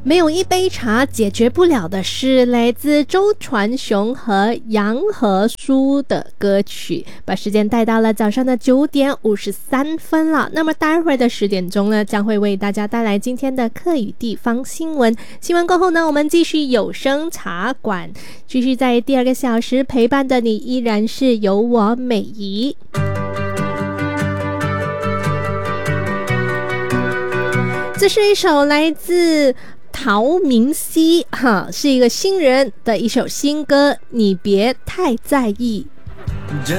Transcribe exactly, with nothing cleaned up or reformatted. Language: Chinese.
没有一杯茶解决不了的事，来自周传雄和杨和书的歌曲，把时间带到了早上的九点五十三分了。那么待会儿的十点钟呢，将会为大家带来今天的客语地方新闻。新闻过后呢，我们继续有声茶馆，继续在第二个小时陪伴的你依然是有我美仪。这是一首来自陶明熙哈，是一个新人的一首新歌，你别太在意。